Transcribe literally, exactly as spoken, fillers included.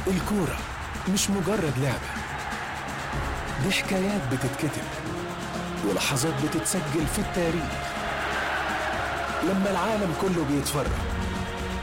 الكورة مش مجرد لعبة، دي حكايات بتتكتب ولحظات بتتسجل في التاريخ. لما العالم كله بيتفرج